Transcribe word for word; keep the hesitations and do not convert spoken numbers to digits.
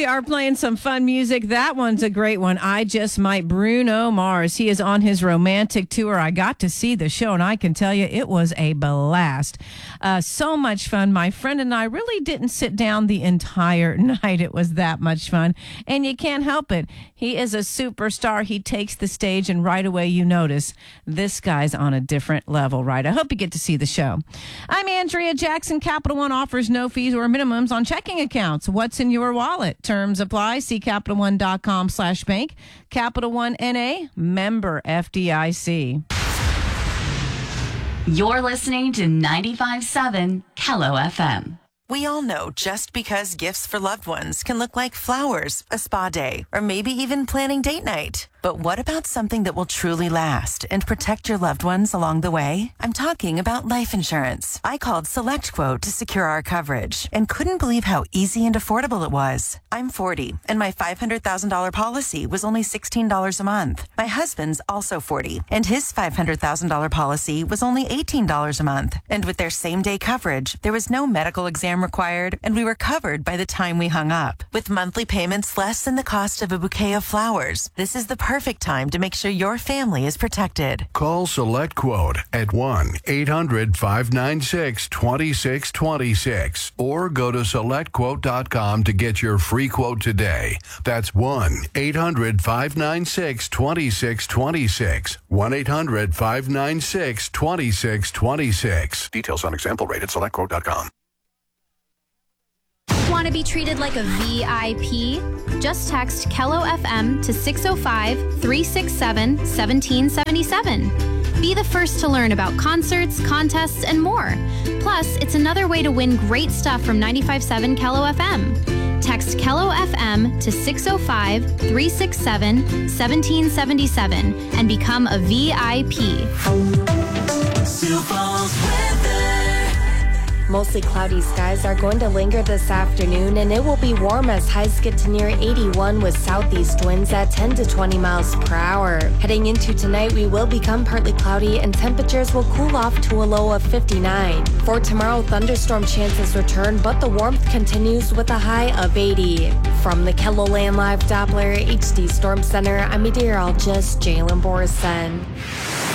We are playing some fun music. That one's a great one. I Just Might. Bruno Mars. He is on his romantic tour. I got to see the show, and I can tell you it was a blast. Uh, so much fun. My friend and I really didn't sit down the entire night. It was that much fun, and you can't help it. He is a superstar. He takes the stage, and right away you notice this guy's on a different level, right? I hope you get to see the show. I'm Andrea Jackson. Capital One offers no fees or minimums on checking accounts. What's in your wallet? Terms apply. See Capital One dot com slash bank. Capital One N A, member F D I C. You're listening to ninety-five point seven Kello F M. We all know just because gifts for loved ones can look like flowers, a spa day, or maybe even planning date night. But what about something that will truly last and protect your loved ones along the way? I'm talking about life insurance. I called SelectQuote to secure our coverage and couldn't believe how easy and affordable it was. I'm forty, and my five hundred thousand dollars policy was only sixteen dollars a month. My husband's also forty, and his five hundred thousand dollars policy was only eighteen dollars a month. And with their same-day coverage, there was no medical exam required, and we were covered by the time we hung up. With monthly payments less than the cost of a bouquet of flowers, this is the perfect time to make sure your family is protected. Call SelectQuote at one eight hundred five nine six two six two six or go to select quote dot com to get your free quote today. That's one eight hundred five nine six two six two six. one eight hundred five nine six two six two six. Details on example rate at select quote dot com. Want to be treated like a V I P? Just text Kello F M to six oh five, three six seven, one seven seven seven. Be the first to learn about concerts, contests, and more. Plus, it's another way to win great stuff from ninety-five point seven Kello F M. Text Kello F M to six oh five, three six seven, one seven seven seven and become a V I P. Sioux Falls weather. Mostly cloudy skies are going to linger this afternoon, and it will be warm as highs get to near eighty-one with southeast winds at ten to twenty miles per hour. Heading into tonight, we will become partly cloudy and temperatures will cool off to a low of fifty-nine. For tomorrow, thunderstorm chances return, but the warmth continues with a high of eighty. From the KELOLAND Live Doppler H D Storm Center, I'm meteorologist Jalen Borison.